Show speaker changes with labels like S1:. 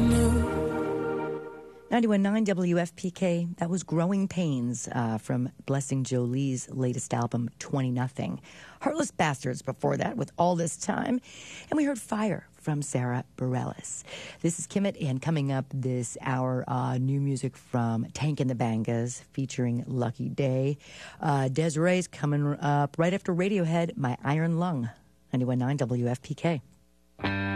S1: 91.9 WFPK, that was Growing Pains from Blessing Jolie's latest album, 20 Nothing. Heartless Bastards before that with All This Time. And we heard Fire from Sarah Bareilles. This is Kimmit, and coming up this hour, new music from Tank and the Bangas featuring Lucky Day. Desiree's coming up right after Radiohead, My Iron Lung. 91.9 WFPK.